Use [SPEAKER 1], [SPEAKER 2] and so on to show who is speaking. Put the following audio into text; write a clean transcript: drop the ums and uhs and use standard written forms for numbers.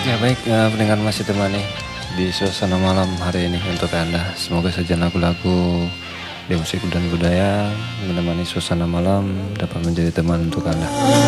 [SPEAKER 1] Ya baik, pendengar masih temani di suasana malam hari ini untuk Anda. Semoga saja lagu-lagu di musik dan budaya menemani suasana malam dapat menjadi teman untuk Anda.